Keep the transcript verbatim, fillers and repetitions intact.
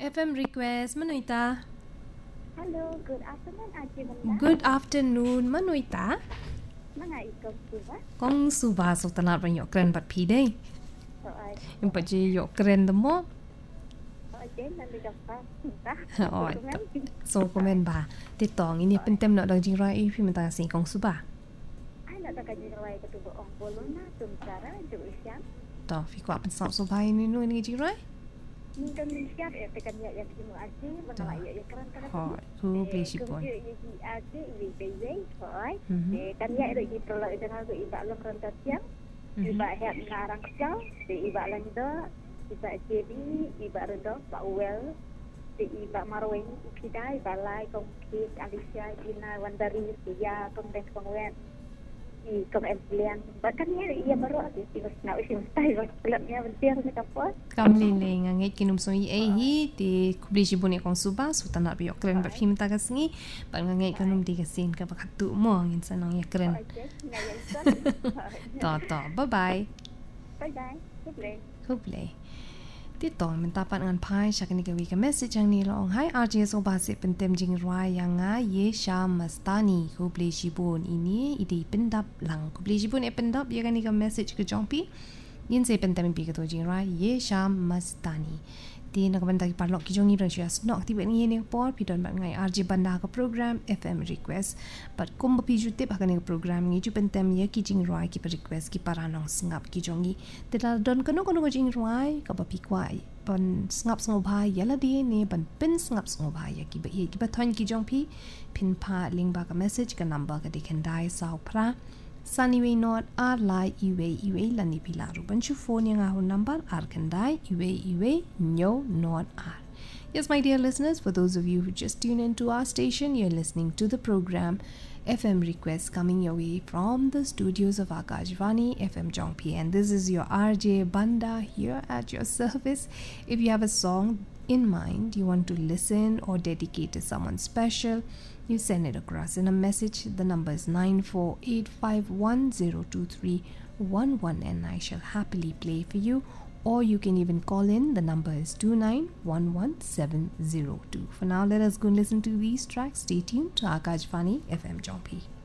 F M Request Manuita. Hello, good afternoon, Aji Banda. Good afternoon Manuita. Mga ikaw suba? Kong suba so talat ban yok keren bat pi dai. So ay. Yung pa ji yok keren the mo. So ay din nanti ka pa. Ta. Oh. So komen ba. Titong ini pentem nak dang jing rai pi menta sing kong suba. Ay nak ka jing rai ka tu ong bolona tum cara ju isyam. To fi kwa pen sap so bai ni nu ni jing rai. Ni kan ni siap ya tekan ya yang timu Aji bangla ya ya keren keren. Oh, tu be si pon. Ke ya ji Aji i be ye so ay. Eh kan ya ro ji perlu jangan go iba lo keren ta siang. Iba het ngarang kecil, di iba lando, iba jadi, iba redo, pak well, di iba marweng, kita iba lai, kongkit, Alicia, Gina, Wandari, Sia, kongden kongwen, i kong Emilian, bahkan ya ia baru ada di masna usim style, klubnya bertiang kita pos. Kam le le ngai kinum so i e hi ti kubli ji bune kong suba so tanat bi yok keren bat film ta kasngi ban ngai kanum di kasin ka bakatu mo ngin sanang ya keren. To to bye bye. Bye bye. Kuble. Kuble. Ti tong min tapan ngan pai shakani ka wi ka message ang ni long hai R J so ba se pentem jing rwa yang nga ye sha mastani kuble ji bun ini idi pendap lang kuble ji bun e pendap ya kani ka message ka jongpi yin se pentem bi ka to jing rwa ye sha mastani ti nak banda ki parlok ki jongi ran shas nok ti ben ni por pi don ba ngai R J banda ka program F M request but kum pi ju te ba ka program ngi ju pentem ye ki jing rwa ki pa request ki paranong sngap ki jongi te la don kono kono ko jing rwa ka ba pi kwai ban sngap sngop ba ya la di ni ban pin sngap sngop ba ya ki ba ye ki ba thon ki jong pi pin pa link ba ka message ka number ka di kan dai sau pra Sunny not ar lai iwe iwe lani pila ruban chu phone yang ahun number ar kandai iwe iwe no not ar. Yes, my dear listeners, for those of you who just tune into our station, you're listening to the program F M Request coming your way from the studios of Akashvani F M Jongpi, and this is your R J Banda here at your service. If you have a song in mind you want to listen or dedicate to someone special, you send it across in a message. The number is nine four eight five one zero two three one one and I shall happily play for you, or you can even call in. The number is two nine one one seven zero two. For now, let us go and listen to these tracks. Stay tuned to Akashvani F M Jongpi.